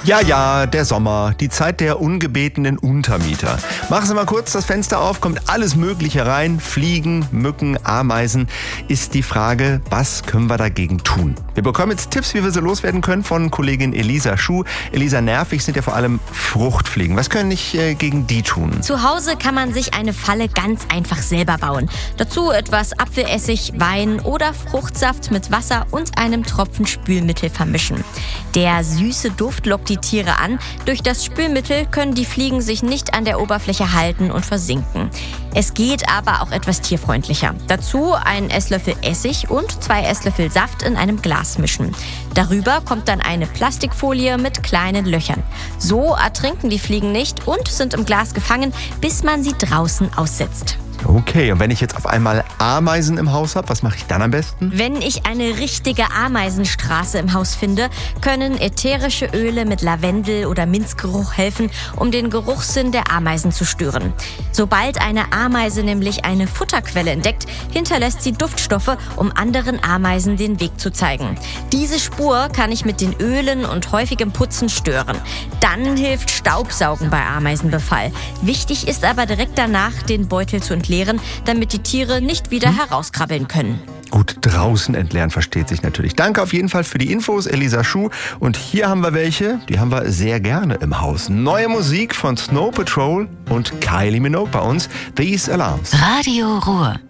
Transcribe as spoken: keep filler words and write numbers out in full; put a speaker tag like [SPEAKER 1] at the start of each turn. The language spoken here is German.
[SPEAKER 1] Ja, ja, der Sommer, die Zeit der ungebetenen Untermieter. Machen Sie mal kurz das Fenster auf, kommt alles Mögliche rein. Fliegen, Mücken, Ameisen. Ist die Frage, was können wir dagegen tun? Wir bekommen jetzt Tipps, wie wir sie loswerden können von Kollegin Elisa Schuh. Elisa, nervig sind ja vor allem Fruchtfliegen. Was können ich äh, gegen die tun?
[SPEAKER 2] Zu Hause kann man sich eine Falle ganz einfach selber bauen. Dazu etwas Apfelessig, Wein oder Fruchtsaft mit Wasser und einem Tropfen Spülmittel vermischen. Der süße Duft lockt die Tiere an. Durch das Spülmittel können die Fliegen sich nicht an der Oberfläche halten und versinken. Es geht aber auch etwas tierfreundlicher. Dazu einen Esslöffel Essig und zwei Esslöffel Saft in einem Glas mischen. Darüber kommt dann eine Plastikfolie mit kleinen Löchern. So ertrinken die Fliegen nicht und sind im Glas gefangen, bis man sie draußen aussetzt.
[SPEAKER 1] Okay, und wenn ich jetzt auf einmal Ameisen im Haus habe, was mache ich dann am besten?
[SPEAKER 2] Wenn ich eine richtige Ameisenstraße im Haus finde, können ätherische Öle mit Lavendel- oder Minzgeruch helfen, um den Geruchssinn der Ameisen zu stören. Sobald eine Ameise nämlich eine Futterquelle entdeckt, hinterlässt sie Duftstoffe, um anderen Ameisen den Weg zu zeigen. Diese Spur kann ich mit den Ölen und häufigem Putzen stören. Dann hilft Staubsaugen bei Ameisenbefall. Wichtig ist aber direkt danach, den Beutel zu entleeren, damit die Tiere nicht wieder hm? herauskrabbeln können.
[SPEAKER 1] Gut, draußen entleeren versteht sich natürlich. Danke auf jeden Fall für die Infos, Elisa Schuh. Und hier haben wir welche, die haben wir sehr gerne im Haus. Neue Musik von Snow Patrol und Kylie Minogue bei uns. These Alarms.
[SPEAKER 3] Radio Ruhr.